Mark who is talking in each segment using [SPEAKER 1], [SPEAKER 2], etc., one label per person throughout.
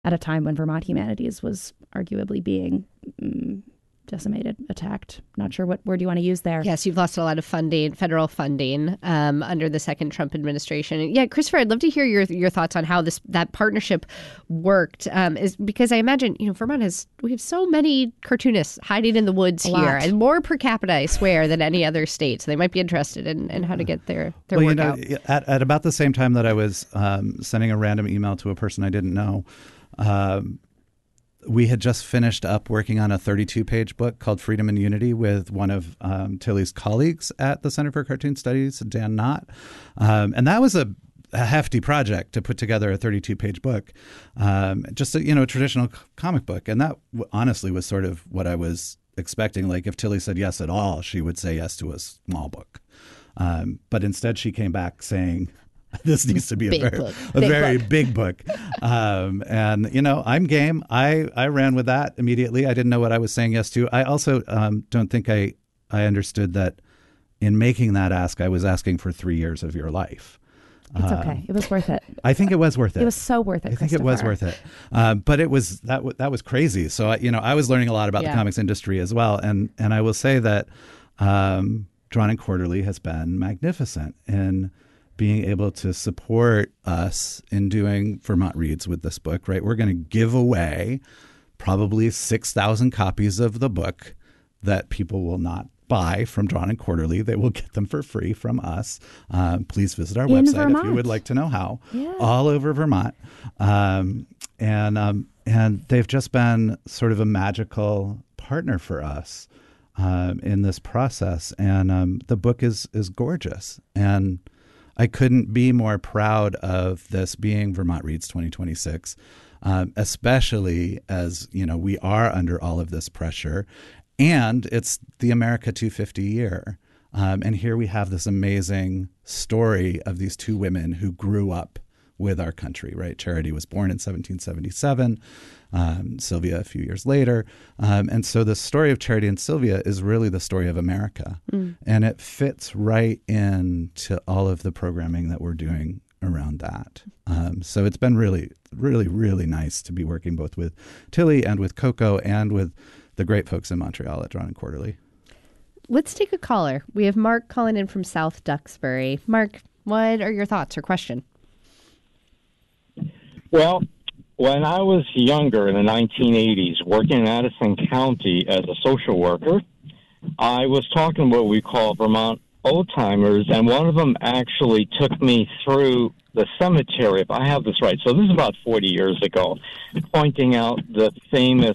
[SPEAKER 1] at a time when Vermont humanities was arguably being decimated, attacked. Not sure what word you want to use there.
[SPEAKER 2] Yes, you've lost a lot of funding, federal funding, under the second Trump administration. Yeah, Christopher, I'd love to hear your thoughts on how that partnership worked. Is because I imagine, Vermont we have so many cartoonists hiding in the woods here, and more per capita, I swear, than any other state. So they might be interested in how to get their work out.
[SPEAKER 3] At about the same time that I was sending a random email to a person I didn't know, we had just finished up working on a 32-page book called Freedom and Unity with one of Tilly's colleagues at the Center for Cartoon Studies, Dan Knott. And that was a hefty project to put together a 32-page book, just a traditional comic book. And that honestly was sort of what I was expecting. Like if Tilly said yes at all, she would say yes to a small book. But instead she came back saying, this needs to be a very big book. And, I'm game. I ran with that immediately. I didn't know what I was saying yes to. I also don't think I understood that in making that ask, I was asking for 3 years of your life.
[SPEAKER 1] It's okay. It was worth it.
[SPEAKER 3] I think it was worth it.
[SPEAKER 1] It was so worth it,
[SPEAKER 3] I think it was worth it. But it was that was crazy. So, I was learning a lot about the comics industry as well. And I will say that Drawn and Quarterly has been magnificent in being able to support us in doing Vermont Reads with this book, right? We're going to give away probably 6,000 copies of the book that people will not buy from Drawn and Quarterly. They will get them for free from us. Please visit our website if you would like to know how. Yeah. All over Vermont. And they've just been sort of a magical partner for us in this process. And the book is gorgeous. And I couldn't be more proud of this being Vermont Reads 2026, especially as, we are under all of this pressure. And it's the America 250 year. And here we have this amazing story of these two women who grew up with our country, right? Charity was born in 1777, Sylvia a few years later. And so the story of Charity and Sylvia is really the story of America. And it fits right into all of the programming that we're doing around that. So it's been really, really, really nice to be working both with Tilly and with Coco and with the great folks in Montreal at Drawn and Quarterly.
[SPEAKER 2] Let's take a caller. We have Mark calling in from South Duxbury. Mark, what are your thoughts or question?
[SPEAKER 4] Well, when I was younger in the 1980s, working in Addison County as a social worker, I was talking to what we call Vermont old-timers, and one of them actually took me through the cemetery, if I have this right. So this is about 40 years ago, pointing out the famous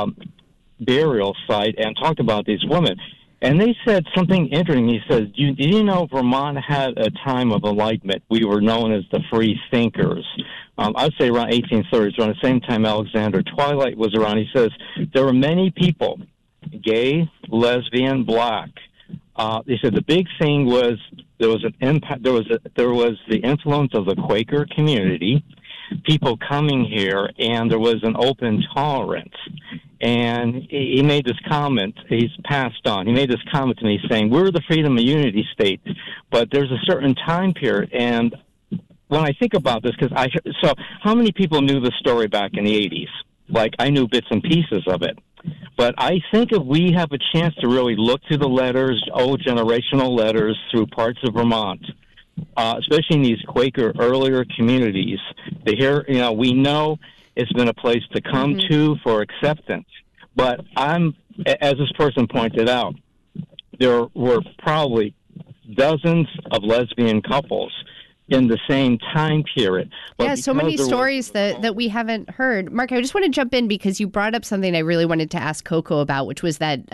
[SPEAKER 4] burial site and talked about these women. And they said something interesting. He says, do you know Vermont had a time of enlightenment? We were known as the free thinkers. I'd say around 1830s, around the same time Alexander Twilight was around. He says there were many people, gay, lesbian, black. He said the big thing was there was an impact. There was the influence of the Quaker community, people coming here, and there was an open tolerance. And he made this comment, he's passed on. He made this comment to me saying, we're the freedom and unity state, but there's a certain time period. And when I think about this, so how many people knew the story back in the 80s? Like, I knew bits and pieces of it. But I think if we have a chance to really look through the letters, old generational letters through parts of Vermont, especially in these Quaker earlier communities, to hear, we know it's been a place to come to for acceptance. But as this person pointed out, there were probably dozens of lesbian couples in the same time period.
[SPEAKER 2] But so many stories that we haven't heard. Mark, I just want to jump in because you brought up something I really wanted to ask Coco about, which was that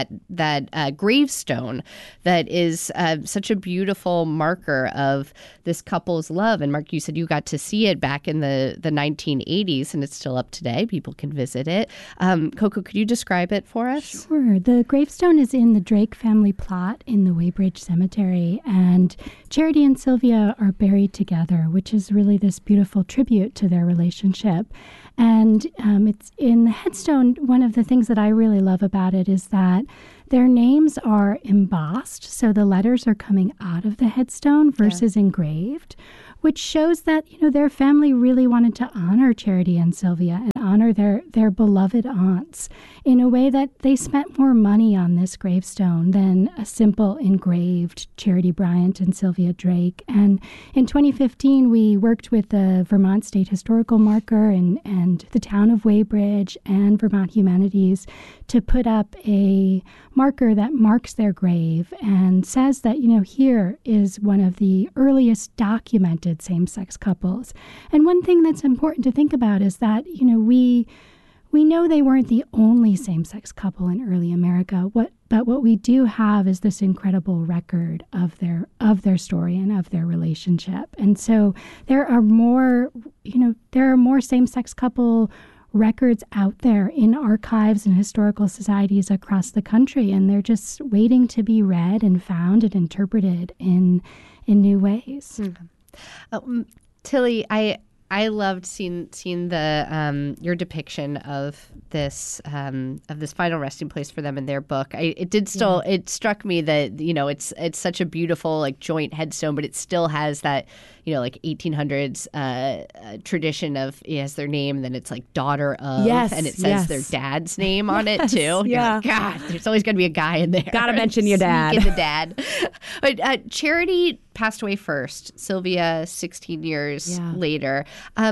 [SPEAKER 2] gravestone that is such a beautiful marker of this couple's love. And Mark, you said you got to see it back in the 1980s, and it's still up today. People can visit it. Coco, could you describe it for us?
[SPEAKER 5] Sure. The gravestone is in the Drake family plot in the Weybridge Cemetery, and Charity and Sylvia are buried together, which is really this beautiful tribute to their relationship. And it's in the headstone. One of the things that I really love about it is that their names are embossed, so the letters are coming out of the headstone versus engraved, which shows that, their family really wanted to honor Charity and Sylvia and honor their beloved aunts in a way that they spent more money on this gravestone than a simple engraved Charity Bryant and Sylvia Drake. And in 2015, we worked with the Vermont State Historical Marker and the town of Weybridge and Vermont Humanities to put up a marker that marks their grave and says that, here is one of the earliest documented same-sex couples. And one thing that's important to think about is that, we know they weren't the only same-sex couple in early America. But what we do have is this incredible record of their story and of their relationship. And so there are more same-sex couple records out there in archives and historical societies across the country, and they're just waiting to be read and found and interpreted in new ways.
[SPEAKER 2] Tilly, I loved seeing the your depiction of this final resting place for them in their book. It struck me that it's such a beautiful like joint headstone, but it still has that 1800s tradition of it has their name, and then it's like daughter of, and it says their dad's name on it too.
[SPEAKER 1] Yeah,
[SPEAKER 2] like, God, there's always going to be a guy in there.
[SPEAKER 1] Gotta mention your dad.
[SPEAKER 2] The dad. But Charity passed away first. Sylvia 16 years later.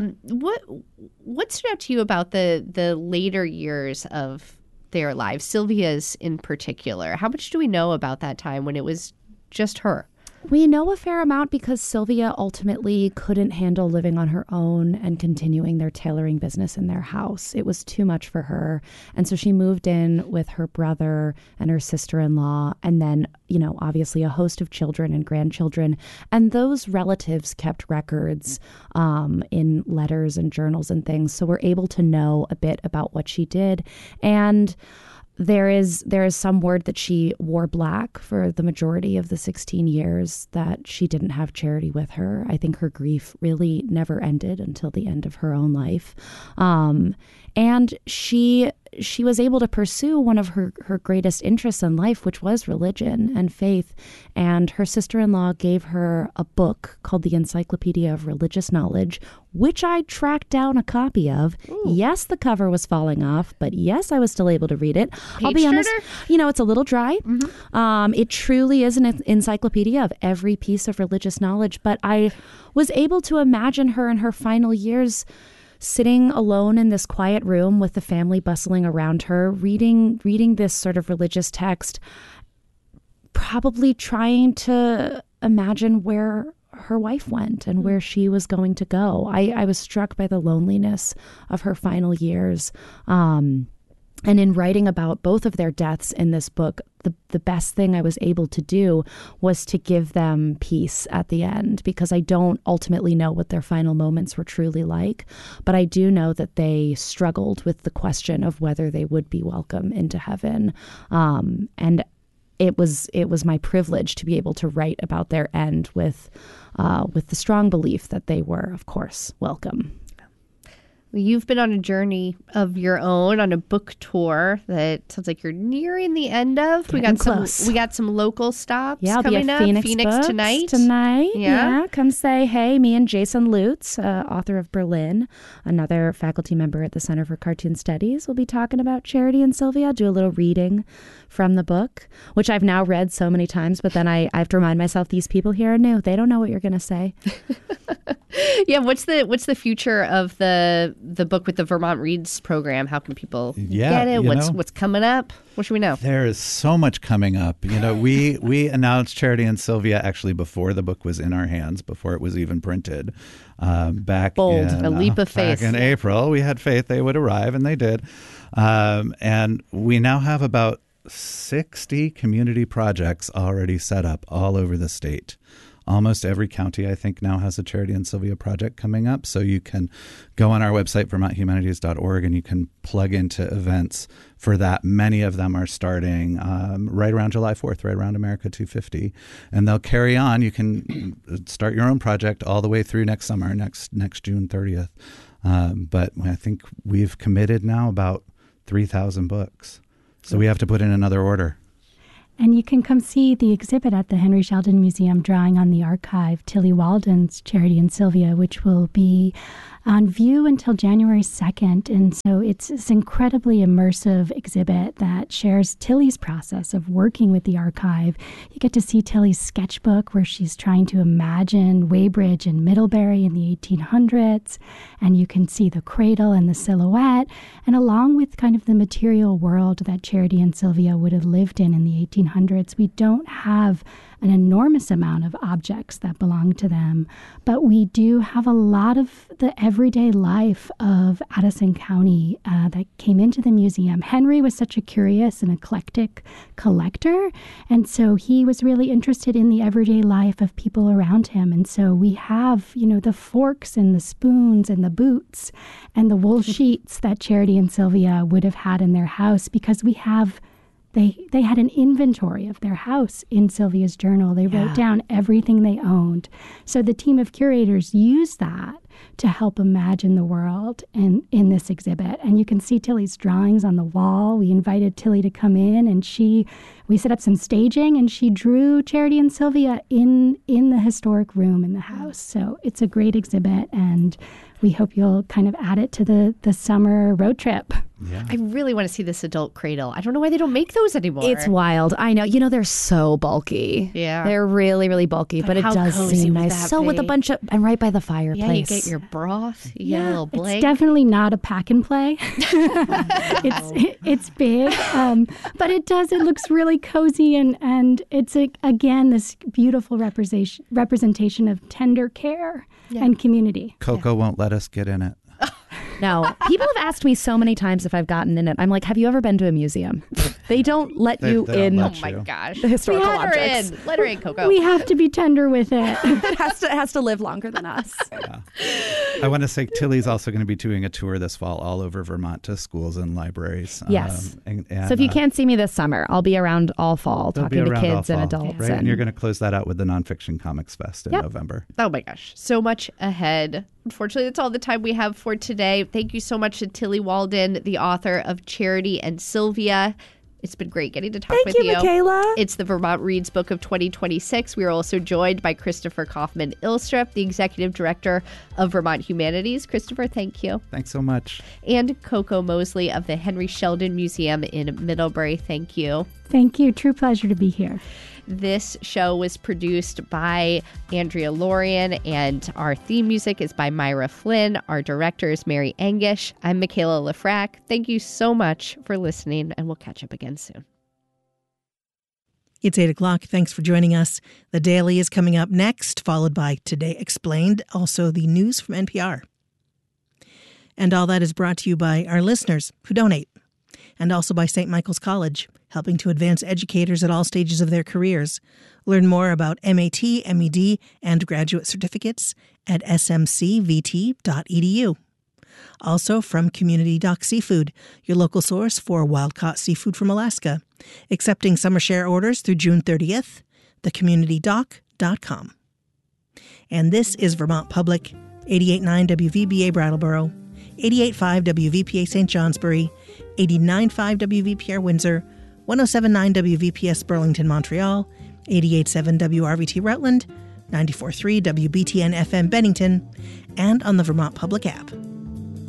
[SPEAKER 2] What stood out to you about the later years of their lives, Sylvia's in particular? How much do we know about that time when it was just her?
[SPEAKER 1] We know a fair amount because Sylvia ultimately couldn't handle living on her own and continuing their tailoring business in their house. It was too much for her. And so she moved in with her brother and her sister-in-law, and then, obviously a host of children and grandchildren. And those relatives kept records in letters and journals and things. So we're able to know a bit about what she did. And there is some word that she wore black for the majority of the 16 years that she didn't have Charity with her. I think her grief really never ended until the end of her own life. And she was able to pursue one of her greatest interests in life, which was religion and faith. And her sister-in-law gave her a book called the Encyclopedia of Religious Knowledge, which I tracked down a copy of. Ooh. Yes, the cover was falling off, but yes, I was still able to read it. I'll be honest, it's a little dry. Mm-hmm. It truly is an encyclopedia of every piece of religious knowledge, but I was able to imagine her in her final years sitting alone in this quiet room with the family bustling around her, reading this sort of religious text, probably trying to imagine where her wife went and where she was going to go. I was struck by the loneliness of her final years. And in writing about both of their deaths in this book, the best thing I was able to do was to give them peace at the end, because I don't ultimately know what their final moments were truly like. But I do know that they struggled with the question of whether they would be welcome into heaven. And it was my privilege to be able to write about their end with the strong belief that they were, of course, welcome.
[SPEAKER 2] You've been on a journey of your own, on a book tour that sounds like you're nearing the end of. We got some local stops coming up. Phoenix tonight.
[SPEAKER 1] Yeah, come say hey. Me and Jason Lutz, author of Berlin, another faculty member at the Center for Cartoon Studies, will be talking about Charity and Sylvia. Do a little reading from the book, which I've now read so many times, but then I have to remind myself these people here are new. They don't know what you're going to say.
[SPEAKER 2] Yeah, what's the future of the book with the Vermont Reads program? How can people get it? What's coming up? What should we know?
[SPEAKER 3] There is so much coming up. We announced Charity and Sylvia actually before the book was in our hands, before it was even printed. Back
[SPEAKER 2] Bold, a leap of faith.
[SPEAKER 3] Back in April, we had faith they would arrive, and they did. And we now have about 60 community projects already set up all over the state. Almost every county, I think, now has a Charity and Sylvia project coming up. So you can go on our website, vermonthumanities.org, and you can plug into events for that. Many of them are starting right around July 4th, right around America 250. And they'll carry on. You can start your own project all the way through next summer, next June 30th. But I think we've committed now about 3,000 books. So we have to put in another order.
[SPEAKER 5] And you can come see the exhibit at the Henry Sheldon Museum, Drawing on the Archive, Tillie Walden's Charity and Sylvia, which will be on view until January 2nd. And so it's this incredibly immersive exhibit that shares Tillie's process of working with the archive. You get to see Tillie's sketchbook where she's trying to imagine Weybridge and Middlebury in the 1800s. And you can see the cradle and the silhouette. And along with kind of the material world that Charity and Sylvia would have lived in the 1800s, we don't have an enormous amount of objects that belong to them, but we do have a lot of the everyday life of Addison County that came into the museum. Henry was such a curious and eclectic collector, and so he was really interested in the everyday life of people around him. And so we have, the forks and the spoons and the boots and the wool sheets that Charity and Sylvia would have had in their house, because we have They had an inventory of their house in Sylvia's journal. They wrote down everything they owned. So the team of curators used that to help imagine the world in this exhibit. And you can see Tillie's drawings on the wall. We invited Tillie to come in, and we set up some staging, and she drew Charity and Sylvia in the historic room in the house. So it's a great exhibit, and we hope you'll kind of add it to the summer road trip.
[SPEAKER 2] Yeah. I really want to see this adult cradle. I don't know why they don't make those anymore.
[SPEAKER 1] It's wild. I know. They're so bulky.
[SPEAKER 2] Yeah.
[SPEAKER 1] They're really, really bulky, but it does seem nice. So with a bunch of, and right by the fireplace.
[SPEAKER 2] Yeah, you get your broth. You get a little blanket.
[SPEAKER 5] It's definitely not a pack and play. It's big, but it looks really cozy, and it's, again, this beautiful representation of tender care and community.
[SPEAKER 3] Coco won't let us get in it.
[SPEAKER 1] No. People have asked me so many times if I've gotten in it. I'm like, have you ever been to a museum? They don't let you in.
[SPEAKER 2] Oh my gosh.
[SPEAKER 1] The historical objects.
[SPEAKER 2] Let her in, Coco.
[SPEAKER 5] We have to be tender with it.
[SPEAKER 1] It has to live longer than us.
[SPEAKER 3] Yeah. I want to say Tillie's also going to be doing a tour this fall all over Vermont to schools and libraries.
[SPEAKER 1] Yes. And so if you can't see me this summer, I'll be around all fall talking to kids and adults.
[SPEAKER 3] Right? And you're going to close that out with the Nonfiction Comics Fest in November.
[SPEAKER 2] Oh my gosh. So much ahead. Unfortunately, that's all the time we have for today. Thank you so much to Tillie Walden, the author of Charity and Sylvia. It's been great getting to talk with you.
[SPEAKER 1] Thank you, Michaela.
[SPEAKER 2] It's the Vermont Reads Book of 2026. We are also joined by Christopher Kaufman Ilstrup, the Executive Director of Vermont Humanities. Christopher, thank you.
[SPEAKER 3] Thanks so much.
[SPEAKER 2] And Coco Mosley of the Henry Sheldon Museum in Middlebury. Thank you.
[SPEAKER 5] Thank you. True pleasure to be here.
[SPEAKER 2] This show was produced by Andrea Lorian, and our theme music is by Myra Flynn. Our director is Mary Angish. I'm Michaela Lefrak. Thank you so much for listening, and we'll catch up again soon.
[SPEAKER 6] It's 8 o'clock. Thanks for joining us. The Daily is coming up next, followed by Today Explained, also the news from NPR. And all that is brought to you by our listeners who donate, and also by St. Michael's College, helping to advance educators at all stages of their careers. Learn more about MAT, MED, and graduate certificates at smcvt.edu. Also from Community Dock Seafood, your local source for wild-caught seafood from Alaska. Accepting summer share orders through June 30th, thecommunitydock.com. And this is Vermont Public, 88.9 WVBA Brattleboro, 88.5 WVPA St. Johnsbury, 89.5 WVPR Windsor, 107.9 WVPS Burlington, Montreal, 88.7 WRVT Rutland, 94.3 WBTN FM Bennington, and on the Vermont Public app.